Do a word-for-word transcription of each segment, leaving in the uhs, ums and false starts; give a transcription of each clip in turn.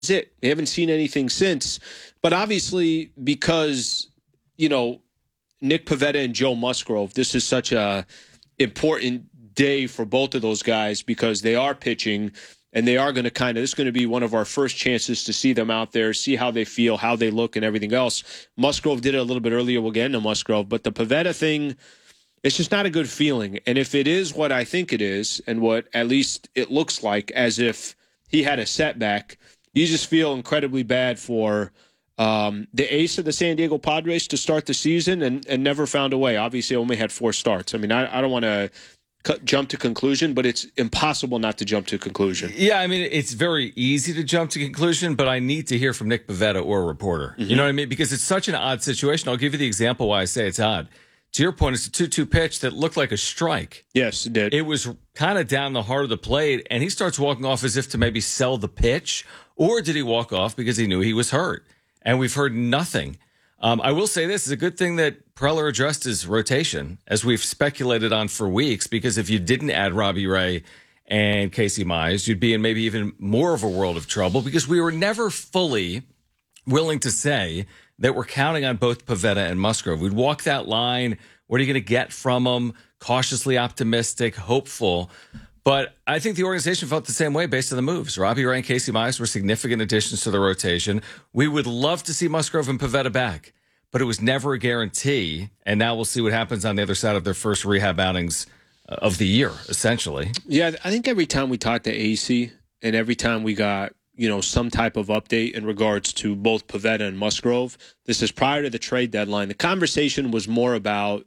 it. They haven't seen anything since. But obviously, because, you know, Nick Pivetta and Joe Musgrove, this is such a important day for both of those guys because they are pitching and they are going to kind of, this is going to be one of our first chances to see them out there, see how they feel, how they look, and everything else. Musgrove did it a little bit earlier. We'll get into Musgrove. But the Pivetta thing, it's just not a good feeling. And if it is what I think it is, and what at least it looks like as if he had a setback, you just feel incredibly bad for um, the ace of the San Diego Padres to start the season and, and never found a way. Obviously, only had four starts. I mean, I, I don't want to jump to conclusion, but it's impossible not to jump to conclusion. Yeah, I mean, it's very easy to jump to conclusion, but I need to hear from Nick Pivetta or a reporter. Mm-hmm. You know what I mean? Because it's such an odd situation. I'll give you the example why I say it's odd. To your point, it's a two two pitch that looked like a strike. Yes, it did. It was kind of down the heart of the plate, and he starts walking off as if to maybe sell the pitch, or did he walk off because he knew he was hurt? And we've heard nothing. Um, I will say this is a good thing that Preller addressed his rotation, as we've speculated on for weeks, because if you didn't add Robbie Ray and Casey Mize, you'd be in maybe even more of a world of trouble, because we were never fully willing to say that we're counting on both Pivetta and Musgrove. We'd walk that line. What are you going to get from them? Cautiously optimistic, hopeful. But I think the organization felt the same way based on the moves. Robbie Ray and Casey Mize were significant additions to the rotation. We would love to see Musgrove and Pivetta back, but it was never a guarantee. And now we'll see what happens on the other side of their first rehab outings of the year, essentially. Yeah, I think every time we talked to A C and every time we got, you know, some type of update in regards to both Pivetta and Musgrove, this is prior to the trade deadline, the conversation was more about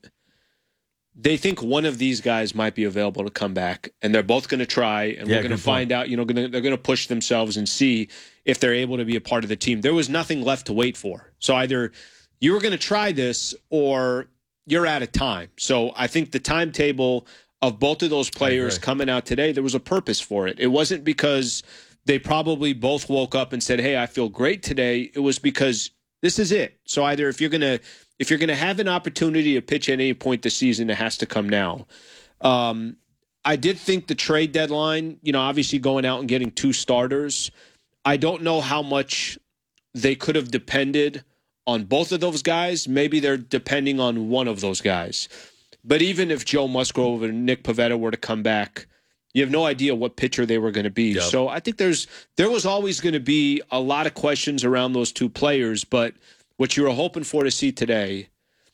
they think one of these guys might be available to come back, and they're both going to try, and yeah, we're going to find out, you know, gonna, they're going to push themselves and see if they're able to be a part of the team. There was nothing left to wait for. So either you were going to try this or you're out of time. So I think the timetable of both of those players coming out today, there was a purpose for it. It wasn't because they probably both woke up and said, hey, I feel great today. It was because this is it. So either if you're going to If you're going to have an opportunity to pitch at any point this season, it has to come now. Um, I did think the trade deadline, you know, obviously going out and getting two starters, I don't know how much they could have depended on both of those guys. Maybe they're depending on one of those guys. But even if Joe Musgrove and Nick Pivetta were to come back, you have no idea what pitcher they were going to be. Yep. So I think there's there was always going to be a lot of questions around those two players, but what you were hoping for to see today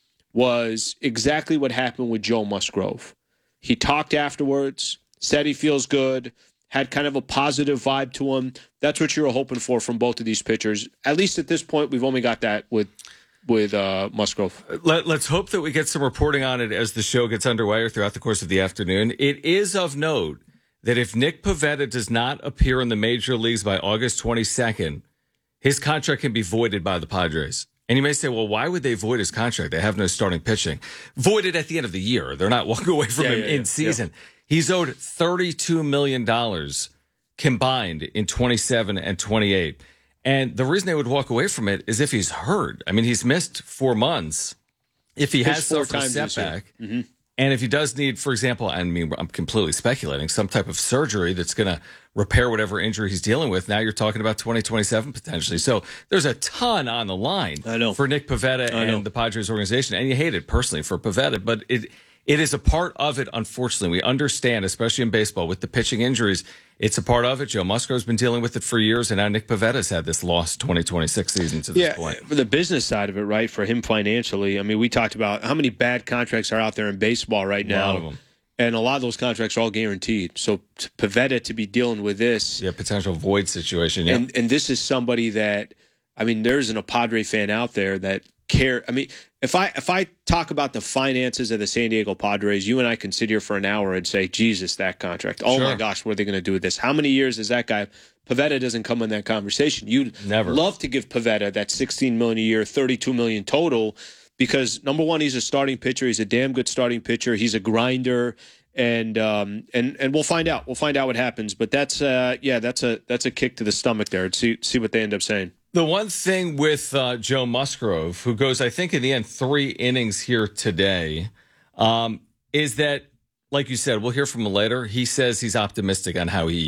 was exactly what happened with Joe Musgrove. He talked afterwards, said he feels good, had kind of a positive vibe to him. That's what you were hoping for from both of these pitchers. At least at this point, we've only got that with with uh, Musgrove. Let, let's hope that we get some reporting on it as the show gets underway or throughout the course of the afternoon. It is of note that if Nick Pivetta does not appear in the major leagues by August twenty-second, his contract can be voided by the Padres. And you may say, well, why would they void his contract? They have no starting pitching. Voided at the end of the year. They're not walking away from yeah, him yeah, in yeah, season. Yeah. He's owed thirty-two million dollars combined in twenty-seven and twenty-eight. And the reason they would walk away from it is if he's hurt. I mean, he's missed four months. If he has suffered a setback, mm-hmm. and if he does need, for example, I mean, I'm completely speculating, some type of surgery that's going to repair whatever injury he's dealing with, now you're talking about twenty twenty-seven potentially. So there's a ton on the line I know. for Nick Pivetta I and know. the Padres organization. And you hate it personally for Pivetta, but it it is a part of it, unfortunately. We understand, especially in baseball, with the pitching injuries, it's a part of it. Joe Musgrove's been dealing with it for years, and now Nick Pivetta's had this lost twenty twenty-six season to this yeah, point. For the business side of it, right, for him financially, I mean, we talked about how many bad contracts are out there in baseball right now. A lot of them. And a lot of those contracts are all guaranteed. So to Pivetta to be dealing with this. Yeah, potential void situation. Yeah. And, and this is somebody that, I mean, there isn't a Padre fan out there that care. I mean, if I if I talk about the finances of the San Diego Padres, you and I can sit here for an hour and say, Jesus, that contract. Oh, sure. my gosh, what are they going to do with this? How many years is that guy? Pivetta doesn't come in that conversation. You'd Never. love to give Pivetta that sixteen million dollars a year, thirty-two million dollars total, because, number one, he's a starting pitcher. He's a damn good starting pitcher. He's a grinder. And um and and we'll find out. We'll find out what happens. But that's uh yeah, that's a that's a kick to the stomach there. See see what they end up saying. The one thing with uh, Joe Musgrove, who goes, I think, in the end, three innings here today, um, is that, like you said, we'll hear from him later. He says he's optimistic on how he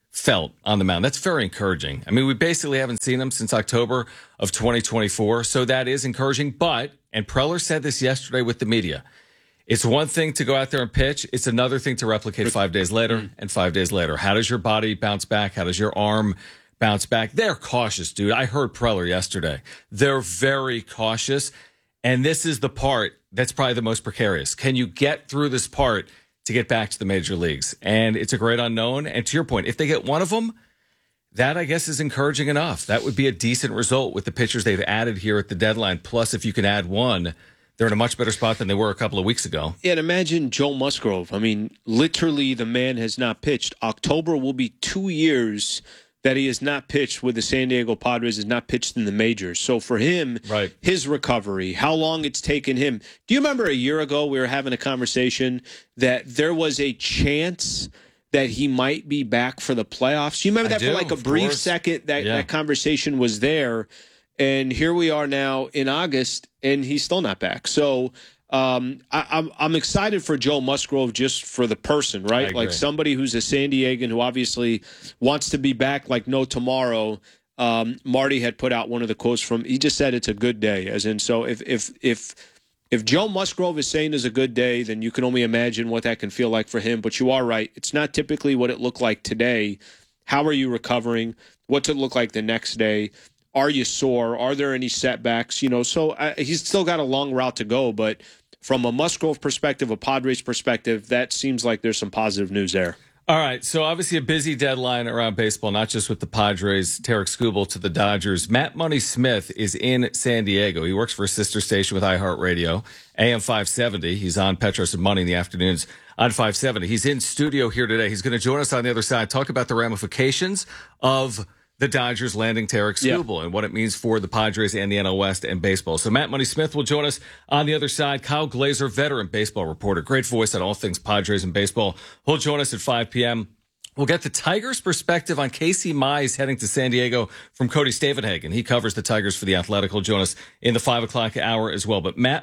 felt on the mound. That's very encouraging. I mean, we basically haven't seen him since October of twenty twenty-four, so that is encouraging. But, and Preller said this yesterday with the media, it's one thing to go out there and pitch. It's another thing to replicate five days later and five days later. How does your body bounce back? How does your arm bounce back? They're cautious, dude. I heard Preller yesterday. They're very cautious. And this is the part that's probably the most precarious. Can you get through this part to get back to the major leagues? And it's a great unknown. And to your point, if they get one of them, that, I guess, is encouraging enough. That would be a decent result with the pitchers they've added here at the deadline. Plus, if you can add one, they're in a much better spot than they were a couple of weeks ago. Yeah, and imagine Joe Musgrove. I mean, literally, the man has not pitched. October will be two years that he has not pitched with the San Diego Padres, has not pitched in the majors. So for him, right, his recovery, how long it's taken him. Do you remember a year ago we were having a conversation that there was a chance that he might be back for the playoffs? You remember that I do, for like a brief course. second, that, yeah. that conversation was there. And here we are now in August, and he's still not back. So um, I, I'm I'm excited for Joe Musgrove just for the person, right? Like somebody who's a San Diegan who obviously wants to be back like no tomorrow. Um, Marty had put out one of the quotes from, he just said it's a good day. As in, so if if if if Joe Musgrove is saying it's a good day, then you can only imagine what that can feel like for him. But you are right. It's not typically what it looked like today. How are you recovering? What's it look like the next day? Are you sore? Are there any setbacks? You know, so uh, he's still got a long route to go. But from a Musgrove perspective, a Padres perspective, that seems like there's some positive news there. All right, so obviously a busy deadline around baseball, not just with the Padres, Tarek Skubal to the Dodgers. Matt Money Smith is in San Diego. He works for a sister station with iHeartRadio, A M five seventy. He's on Petros and Money in the afternoons on five seventy. He's in studio here today. He's going to join us on the other side, talk about the ramifications of the Dodgers landing Tarek Skubal yeah. and what it means for the Padres and the N L West and baseball. So Matt Money Smith will join us on the other side. Kyle Glazer, veteran baseball reporter, great voice on all things Padres and baseball. He'll join us at five p.m. We'll get the Tigers' perspective on Casey Mize heading to San Diego from Cody Stavenhagen. He covers the Tigers for The Athletic. He'll join us in the five o'clock hour as well. But Matt,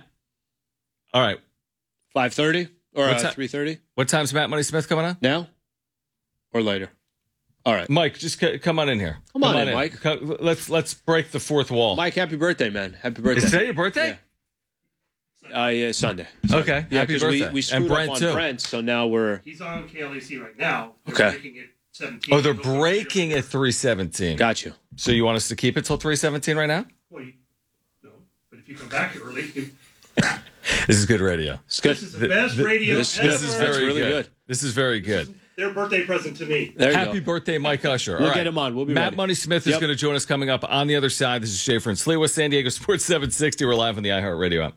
all right. five thirty or uh, three thirty? What time's Matt Money Smith coming on? Now or later? All right, Mike, just c- come on in here. Come, come on, on in, Mike. Come, let's let's break the fourth wall. Mike, happy birthday, man! Happy birthday! Is today your birthday? Yeah, uh, yeah Sunday. Sunday. Okay, yeah, happy birthday. We, we screwed and Brent up on too. Brent, so now we're he's on K L A C right now. They're okay. breaking at seventeen. Oh, they're breaking at three seventeen. Got you. So you want us to keep it till three seventeen right now? Well, you, no, but if you come back early, you, this is good radio. It's good. This is the best radio this, ever. This is very really good. good. This is very good. Their birthday present to me. There you Happy go. birthday, Mike Usher. All we'll right. get him on. We'll be Matt ready. Money Smith is yep. going to join us coming up on the other side. This is Schaefer and Sliwa, San Diego Sports seven sixty. We're live on the iHeartRadio app.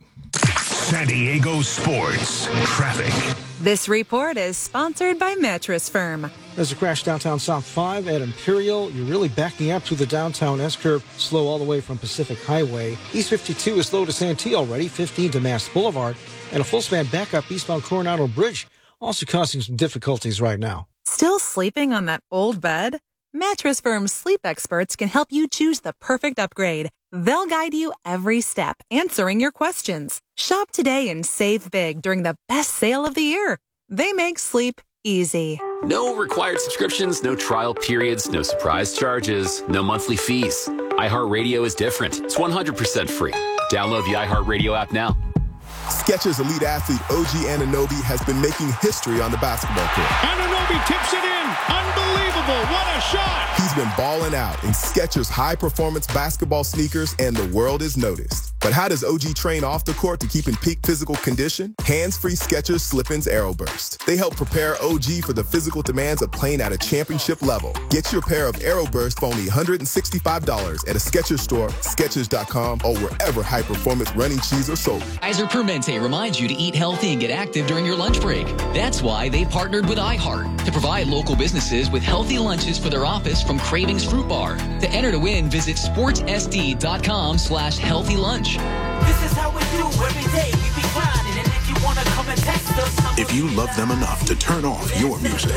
San Diego Sports Traffic. This report is sponsored by Mattress Firm. There's a crash downtown South five at Imperial. You're really backing up to the downtown S-curve, slow all the way from Pacific Highway. East fifty-two is slow to Santee already, fifteen to Mass Boulevard, and a full span backup eastbound Coronado Bridge, also causing some difficulties right now. Still sleeping on that old bed? Mattress Firm's sleep experts can help you choose the perfect upgrade. They'll guide you every step, answering your questions. Shop today and save big during the best sale of the year. They make sleep easy. No required subscriptions, no trial periods, no surprise charges, no monthly fees. iHeartRadio is different. It's one hundred percent free. Download the iHeartRadio app now. Skechers elite athlete O G Anunoby has been making history on the basketball court. Anunoby tips it in. Unbelievable. What a shot. He's been balling out in Skechers high-performance basketball sneakers, and the world is noticed. But how does O G train off the court to keep in peak physical condition? Hands-free Skechers Slip-ins Aeroburst. They help prepare O G for the physical demands of playing at a championship level. Get your pair of Aeroburst for only one hundred sixty-five dollars at a Skechers store, Skechers dot com, or wherever high-performance running shoes are sold. Kaiser Permanente reminds you to eat healthy and get active during your lunch break. That's why they partnered with iHeart to provide local businesses with healthy lunches for their office from Cravings Fruit Bar. To enter to win, visit sportssd.com slash healthy lunch. This is how we do every day. We be grinding, and if you want to come and test us, if you love them enough to turn off your music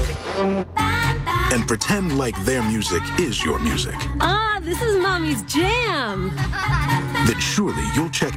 and pretend like their music is your music. Ah, this is Mommy's jam. Then surely you'll check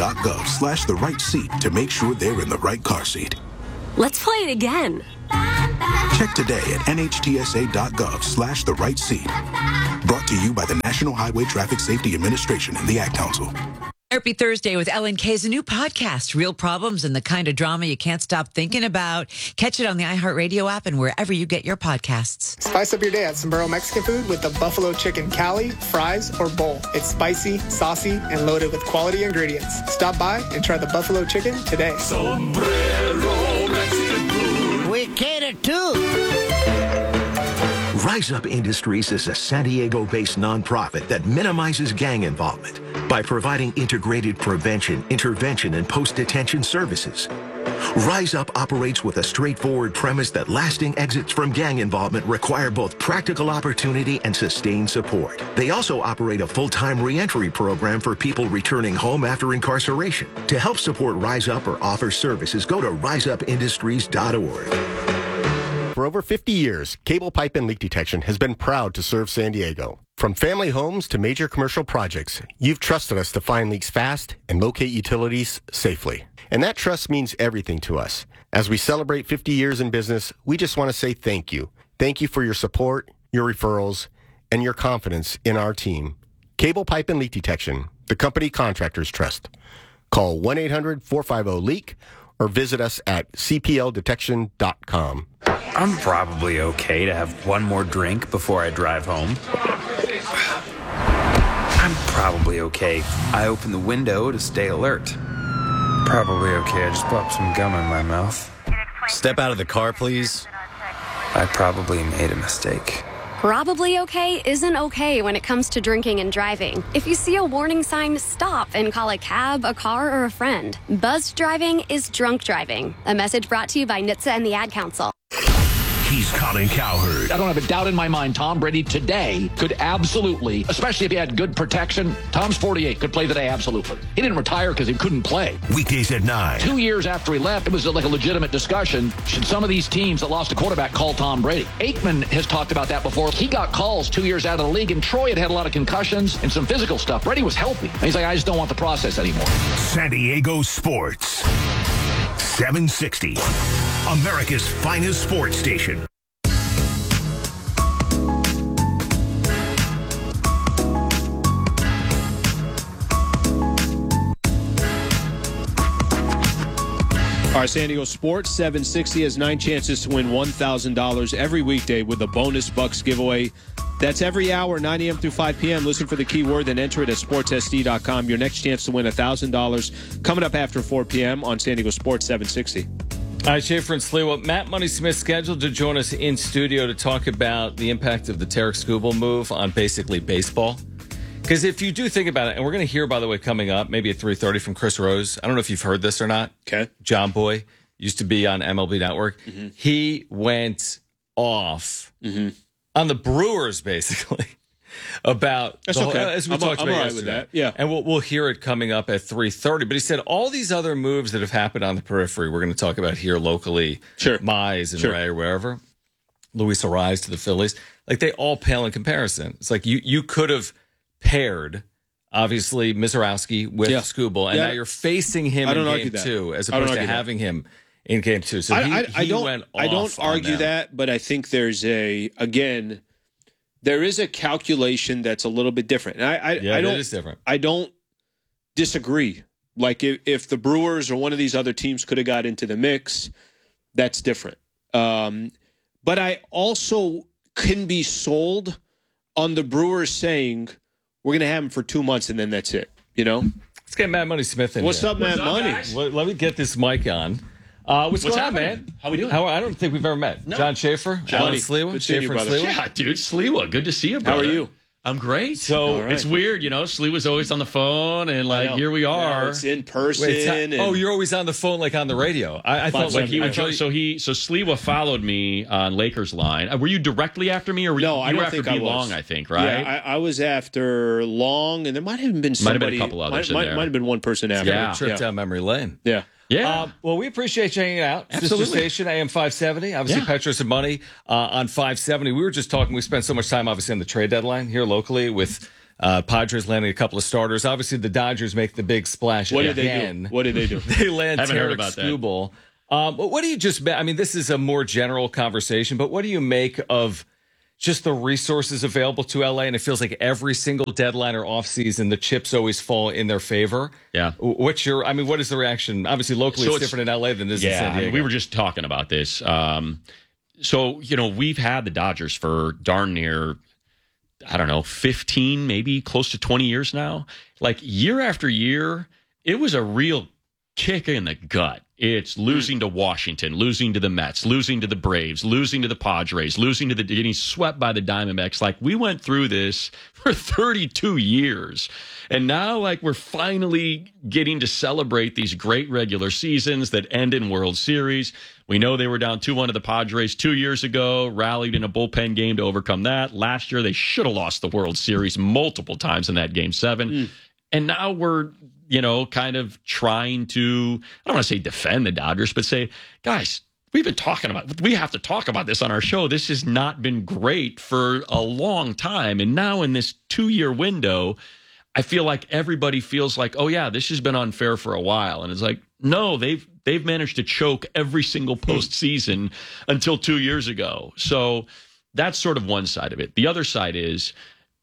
NHTSA.gov slash the right seat to make sure they're in the right car seat. Let's play it again. Check today at N H T S A dot gov slash the right seat. Brought to you by the National Highway Traffic Safety Administration and the Ad Council. Therapy Thursday with Ellen K is a new podcast, Real Problems and the kind of drama you can't stop thinking about. Catch it on the iHeartRadio app and wherever you get your podcasts. Spice up your day at Sombrero Mexican food with the buffalo chicken cali, fries, or bowl. It's spicy, saucy, and loaded with quality ingredients. Stop by and try the buffalo chicken today. Sombrero Mexican food. We cater too. Rise Up Industries is a San Diego-based nonprofit that minimizes gang involvement by providing integrated prevention, intervention, and post-detention services. Rise Up operates with a straightforward premise that lasting exits from gang involvement require both practical opportunity and sustained support. They also operate a full-time reentry program for people returning home after incarceration. To help support Rise Up or offer services, go to rise up industries dot org. For over fifty years, Cable Pipe and Leak Detection has been proud to serve San Diego. From family homes to major commercial projects, you've trusted us to find leaks fast and locate utilities safely. And that trust means everything to us. As we celebrate fifty years in business, we just want to say thank you. Thank you for your support, your referrals, and your confidence in our team. Cable Pipe and Leak Detection, the company contractors trust. Call one eight hundred four five zero leak or visit us at c p l detection dot com. I'm probably okay to have one more drink before I drive home. I'm probably okay. I open the window to stay alert. Probably okay. I just popped some gum in my mouth. Step out of the car, please. I probably made a mistake. Probably okay isn't okay when it comes to drinking and driving. If you see a warning sign, stop and call a cab, a car, or a friend. Buzzed driving is drunk driving. A message brought to you by N H T S A and the Ad Council. He's Colin Cowherd. I don't have a doubt in my mind Tom Brady today could absolutely, especially if he had good protection, Tom's forty-eight, could play today absolutely. He didn't retire because he couldn't play. Weekdays at nine. Two years after he left, it was like a legitimate discussion. Should some of these teams that lost a quarterback call Tom Brady? Aikman has talked about that before. He got calls two years out of the league, and Troy had had a lot of concussions and some physical stuff. Brady was healthy. And he's like, I just don't want the process anymore. San Diego Sports. seven sixty. America's finest sports station. All right, San Diego Sports seven sixty has nine chances to win one thousand dollars every weekday with a bonus Bucks giveaway. That's every hour, nine a.m. through five p.m. Listen for the keyword, then enter it at sports s d dot com. Your next chance to win one thousand dollars coming up after four p.m. on San Diego Sports seven sixty. All right, Schaefer and Sliwa. Matt Money Smith scheduled to join us in studio to talk about the impact of the Tarek Skubal move on basically baseball. Because if you do think about it, and we're going to hear, by the way, coming up, maybe at three thirty from Chris Rose. I don't know if you've heard this or not. Okay. John Boy used to be on M L B Network. Mm-hmm. He went off mm-hmm. on the Brewers, basically, about That's the whole, okay. as we I'm, talked I'm about all right yesterday. with that. Yeah. And we'll, we'll hear it coming up at three thirty. But he said all these other moves that have happened on the periphery, we're going to talk about here locally. Sure. Mize and Sure. Ray or wherever. Luis Ariz to the Phillies. Like, they all pale in comparison. It's like you, you could have paired, obviously, Mizorowski with Yeah. Skubal, and Yeah. now you're facing him I in don't game argue that. two as I don't opposed to argue that. having him in game two. So I, he, I, I he don't, went I don't off on argue them. that, but I think there's a, again, there is a calculation that's a little bit different. And I, I, Yeah, I it don't, is different. I don't disagree. Like if, if the Brewers or one of these other teams could have got into the mix, that's different. Um, but I also can be sold on the Brewers saying we're going to have him for two months and then that's it. You know? Let's get Matt Money Smith in What's here. up, Matt Money? Let, let me get this mic on. Uh, what's, What's going on, happening? man? How we doing? How, I don't think we've ever met. No. John Schaefer, Johnny. Alan Sliwa, Good seeing you, Schaefer and brother. Sliwa. Yeah, dude, Sliwa, good to see you, brother. How are you? I'm great. So All right. it's weird, you know. Sliwa's always on the phone, and like know. here we are. Yeah, it's in person. Wait, it's not- and oh, you're always on the phone like on the radio. I, I thought like like he I was, thought- so he so Sliwa followed me on Lakers line. Uh, Were you directly after me, or were No, you, I you don't were after think I B was. Long? I think right. Yeah, I, I was after Long, and there might have been Might have been somebody. a couple others Might, in might, there. might have been one person after. Yeah. a trip yeah. down memory lane. Yeah. Yeah. Uh, well, we appreciate you hanging out. Absolutely. Sister Station, A M five seventy. Obviously, Yeah. Petros and Money uh, on five seventy. We were just talking. We spent so much time, obviously, on the trade deadline here locally with uh, Padres landing a couple of starters. Obviously, the Dodgers make the big splash What did again. they do? What did they do? They land Haven't heard Tarek about that. Skubal Um, what do you just, I mean, this is a more general conversation, but what do you make of just the resources available to L A? And it feels like every single deadline or offseason, the chips always fall in their favor. Yeah. What's your, I mean, what is the reaction? Obviously, locally, So it's, it's- different in L A than this yeah, in San I mean, Diego. we were just talking about this. Um, so, you know, we've had the Dodgers for darn near, I don't know, fifteen, maybe close to twenty years now. Like year after year, it was a real kick in the gut. It's losing to Washington, losing to the Mets, losing to the Braves, losing to the Padres, losing to the getting swept by the Diamondbacks. Like we went through this for thirty-two years. And now like we're finally getting to celebrate these great regular seasons that end in World Series. We know they were down two one to the Padres two years ago, rallied in a bullpen game to overcome that. Last year they should have lost the World Series multiple times in that game seven. Mm. And now we're you know, kind of trying to, I don't want to say defend the Dodgers, but say, guys, we've been talking about, we have to talk about this on our show. This has not been great for a long time. And now in this two-year window, I feel like everybody feels like, oh, yeah, this has been unfair for a while. And it's like, no, they've they've managed to choke every single postseason until two years ago. So that's sort of one side of it. The other side is,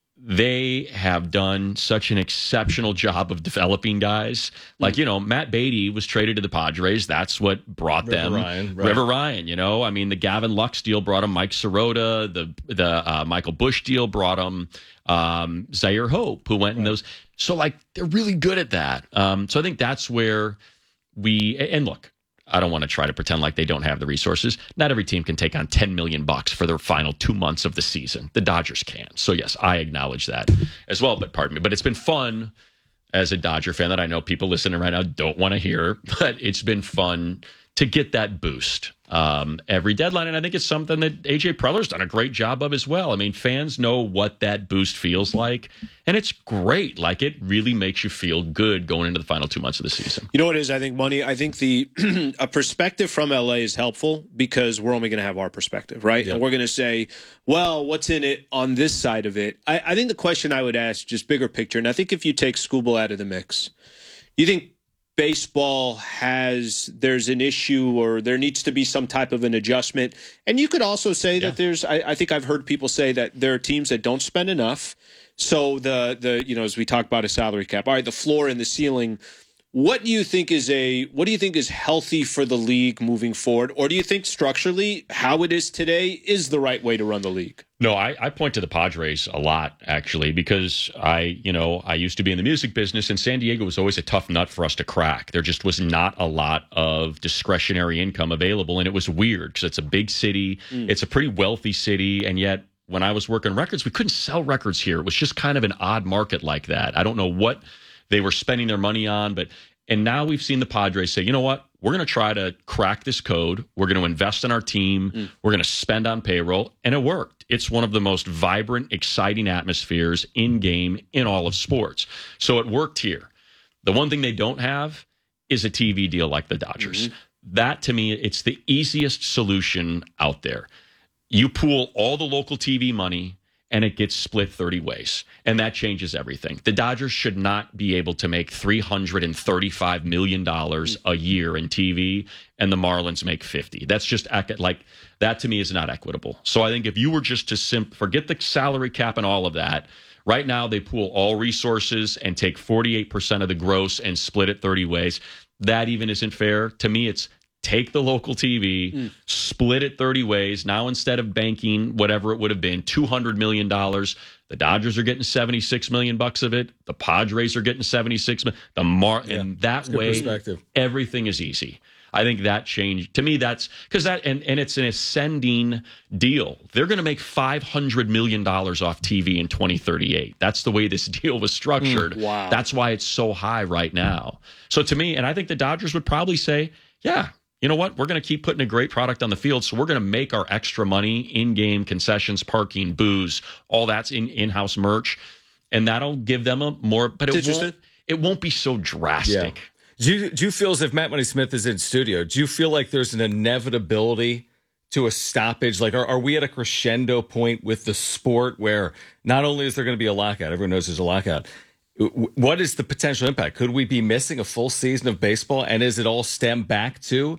they have done such an exceptional job of developing guys. Like, you know, Matt Beatty was traded to the Padres. That's what brought River them. Ryan, right. River Ryan, you know. I mean, the Gavin Lux deal brought him Mike Sirota. The the uh, Michael Busch deal brought him um, Zaire Hope, who went in those. So, like, they're really good at that. Um, so I think that's where we – and look, I don't want to try to pretend like they don't have the resources. Not every team can take on ten million bucks for their final two months of the season. The Dodgers can. So yes, I acknowledge that as well. But pardon me. But it's been fun as a Dodger fan that I know people listening right now don't want to hear. But it's been fun to get that boost um, every deadline. And I think it's something that A J Preller's done a great job of as well. I mean, fans know what that boost feels like. And it's great. Like, it really makes you feel good going into the final two months of the season. You know what it is, I think, Money? I think the a perspective from L A is helpful because we're only going to have our perspective, right? Yep. And we're going to say, well, what's in it on this side of it? I, I think the question I would ask, just bigger picture, and I think if you take Scooble out of the mix, you think baseball has, there's an issue or there needs to be some type of an adjustment. And you could also say yeah. that there's, I, I think I've heard people say that there are teams that don't spend enough. So the, the, you know, as we talk about a salary cap, all right, the floor and the ceiling, what do you think is a, what do you think is healthy for the league moving forward? Or do you think structurally how it is today is the right way to run the league? No, I, I point to the Padres a lot, actually, because I, you know, I used to be in the music business, and San Diego was always a tough nut for us to crack. There just was not a lot of discretionary income available, and it was weird because it's a big city. Mm. It's a pretty wealthy city, and yet when I was working records, we couldn't sell records here. It was just kind of an odd market like that. I don't know what they were spending their money on, but and now we've seen the Padres say, you know what? We're going to try to crack this code. We're going to invest in our team. Mm. We're going to spend on payroll. And it worked. It's one of the most vibrant, exciting atmospheres in-game in all of sports. So it worked here. The one thing they don't have is a T V deal like the Dodgers. Mm-hmm. That, to me, it's the easiest solution out there. You pool all the local T V money, and it gets split thirty ways. And that changes everything. The Dodgers should not be able to make three hundred thirty-five million dollars a year in T V, and the Marlins make fifty. That's just, like, that to me is not equitable. So I think if you were just to simp- forget the salary cap and all of that, right now they pool all resources and take forty-eight percent of the gross and split it thirty ways. That even isn't fair. To me, it's take the local T V, mm. split it thirty ways. Now, instead of banking whatever it would have been, two hundred million dollars, the Dodgers are getting seventy-six million dollars bucks of it. The Padres are getting seventy-six million dollars. The Mar- yeah, and that way, everything is easy. I think that changed. To me, that's because that, and, and it's an ascending deal. They're going to make five hundred million dollars off T V in twenty thirty-eight. That's the way this deal was structured. Mm, wow. That's why it's so high right now. So to me, and I think the Dodgers would probably say, yeah, you know what? We're going to keep putting a great product on the field, so we're going to make our extra money in-game concessions, parking, booze, all that's in in-house merch, and that'll give them a more. But it won't, it won't be so drastic. Yeah. Do you, do you feel as if Matt Money Smith is in studio? Do you feel like there's an inevitability to a stoppage? Like, are, are we at a crescendo point with the sport where not only is there going to be a lockout, everyone knows there's a lockout. What is the potential impact? Could we be missing a full season of baseball? And is it all stemmed back to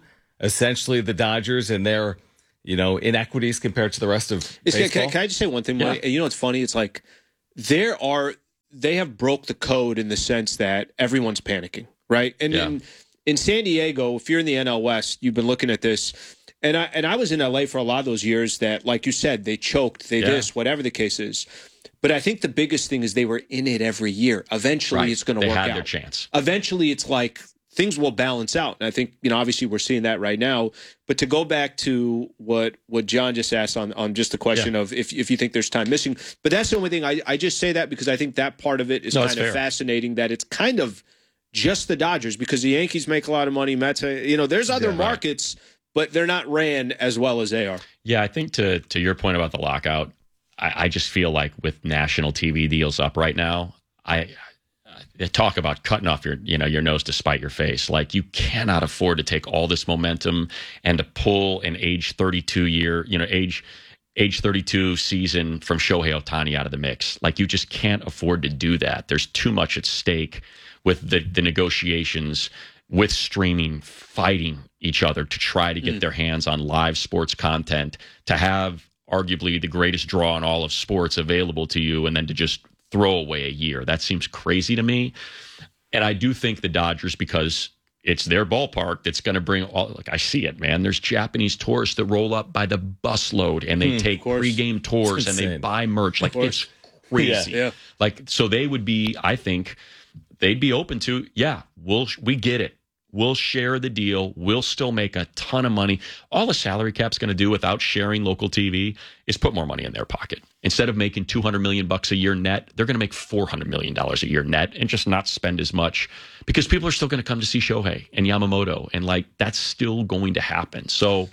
essentially the Dodgers and their, you know, inequities compared to the rest of It's, baseball. can, can I just say one thing, Yeah. Mike? You know what's funny? It's like there are they have broke the code in the sense that everyone's panicking, right? And Yeah. in, in San Diego, if you're in the N L West, you've been looking at this. And I and I was in L A for a lot of those years that, like you said, they choked, they Yeah. this, whatever the case is. But I think the biggest thing is they were in it every year. Eventually, Right. it's going to They work had out. their chance. Eventually, it's like things will balance out. And I think, you know, obviously we're seeing that right now. But to go back to what what John just asked on, on just the question Yeah. of if, if you think there's time missing. But that's the only thing. I, I just say that because I think that part of it is No, it's kind of fair. fascinating, that it's kind of just the Dodgers because the Yankees make a lot of money. Mets, you know, there's other Yeah, right. markets, but they're not ran as well as they are. Yeah, I think to to your point about the lockout, I, I just feel like with national T V deals up right now, I, I talk about cutting off your you know your nose to spite your face. Like you cannot afford to take all this momentum and to pull an age thirty-two year you know age age thirty-two season from Shohei Ohtani out of the mix. Like you just can't afford to do that. There's too much at stake with the the negotiations with streaming fighting each other to try to get Mm. their hands on live sports content, to have arguably the greatest draw in all of sports available to you, and then to just throw away a year. That seems crazy to me. And I do think the Dodgers, because it's their ballpark, that's going to bring all, like I see it, man. There's Japanese tourists that roll up by the busload and they Hmm, take of course. pregame tours It's and they insane. buy merch. Like course. it's crazy. Yeah, yeah. Like, so they would be, I think they'd be open to, yeah, we'll, we get it. We'll share the deal. We'll still make a ton of money. All the salary cap's going to do without sharing local T V is put more money in their pocket. Instead of making two hundred million bucks a year net, they're going to make four hundred million dollars a year net and just not spend as much because people are still going to come to see Shohei and Yamamoto. And like, that's still going to happen. So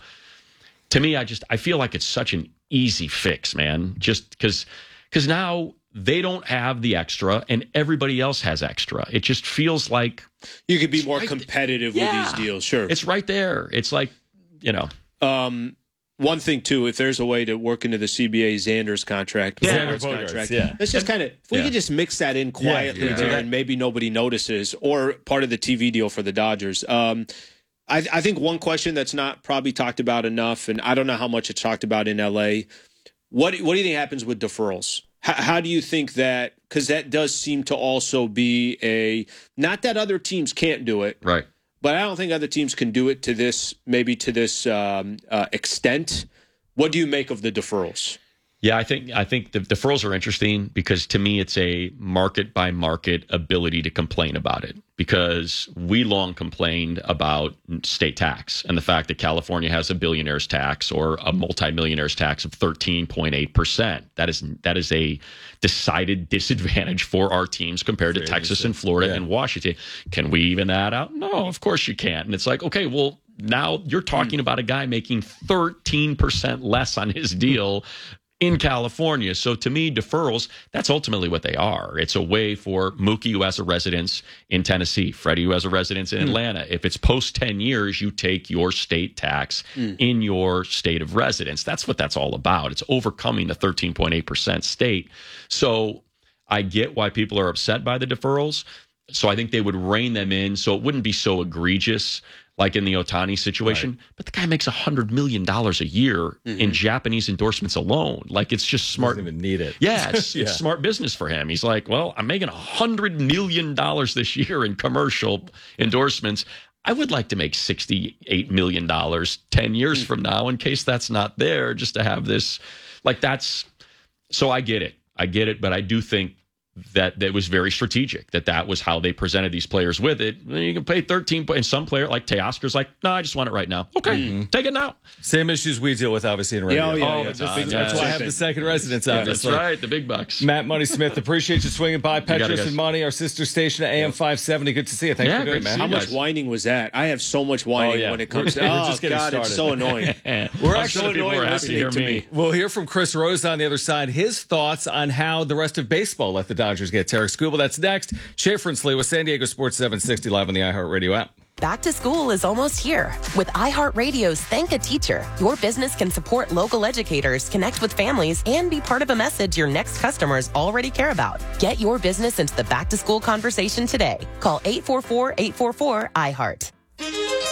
to me, I just, I feel like it's such an easy fix, man. Just because, because now they don't have the extra and everybody else has extra. It just feels like you could be more competitive Yeah. with these deals. Sure. It's right there. It's like, you know. Um, one thing, too, if there's a way to work into the C B A Xander's contract, Yeah, Bogaerts Bogaerts, contract, yeah. let's just kind of, if we Yeah. could just mix that in quietly Yeah, yeah. there and maybe nobody notices, or part of the T V deal for the Dodgers. Um, I, I think one question that's not probably talked about enough, and I don't know how much it's talked about in L A, what, what do you think happens with deferrals? How, how do you think that, because that does seem to also be a, not that other teams can't do it, right? But I don't think other teams can do it to this, maybe to this um, uh, extent. What do you make of the deferrals? Yeah, I think I think the deferrals are interesting because to me it's a market by market ability to complain about it, because we long complained about state tax and the fact that California has a billionaire's tax or a multimillionaire's tax of thirteen point eight percent. That is that is a decided disadvantage for our teams compared to Texas and Florida Yeah. and Washington. Can we even that out? No, of course you can't. And it's like, okay, well, now you're talking about a guy making thirteen percent less on his deal in California. So to me, deferrals, that's ultimately what they are. It's a way for Mookie, who has a residence in Tennessee, Freddie, who has a residence in Hmm. Atlanta. If it's post ten years, you take your state tax Hmm. in your state of residence. That's what that's all about. It's overcoming the thirteen point eight percent state. So I get why people are upset by the deferrals. So I think they would rein them in so it wouldn't be so egregious like in the Ohtani situation. Right. But the guy makes one hundred million dollars a year Mm-hmm. in Japanese endorsements alone. Like, it's just smart. Doesn't even need it. Yeah, it's, Yeah. it's smart business for him. He's like, well, I'm making one hundred million dollars this year in commercial endorsements. I would like to make sixty-eight million dollars ten years from now in case that's not there, just to have this. Like, that's – so I get it. I get it, but I do think that that was very strategic, that that was how they presented these players with it. You can pay thirteen, and some player like Teoscar's like, no, I just want it right now. Okay, Mm-hmm. take it now. Same issues we deal with, obviously, in radio. Yeah, oh, yeah, yeah. that's, Uh, that's why I have the second residence, That's obviously. right, the big bucks. Matt Money Smith, appreciate you swinging by. got it, Petrus guys. and Money, our sister station at A M five seventy. Good to see you. Thanks Yeah, for doing great it, to man. see How you much guys. whining was that? I have so much whining Oh, yeah. when it comes to We're oh, just getting God, started. it's so annoying. We're I'm actually sure people annoying are happy to hear listening to me. me. We'll hear from Chris Rose on the other side. His thoughts on how the rest of baseball let the Dodgers get Tarek Skubal. That's next. Schaefer and Slee with San Diego Sports seven sixty live on the iHeartRadio app. Back to school is almost here. With iHeartRadio's Thank a Teacher, your business can support local educators, connect with families, and be part of a message your next customers already care about. Get your business into the back to school conversation today. Call eight four four, eight four four, I heart.